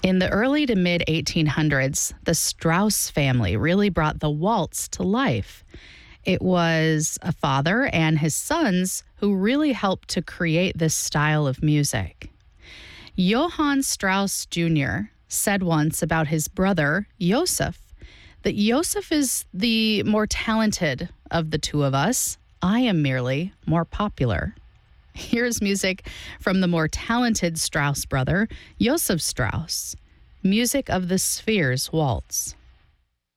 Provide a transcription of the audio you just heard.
In the early to mid 1800s, the Strauss family really brought the waltz to life. It was a father and his sons who really helped to create this style of music. Johann Strauss Jr. said once about his brother, Joseph, that Joseph is the more talented of the two of us. I am merely more popular. Here's music from the more talented Strauss brother, Joseph Strauss, music of the Spheres Waltz.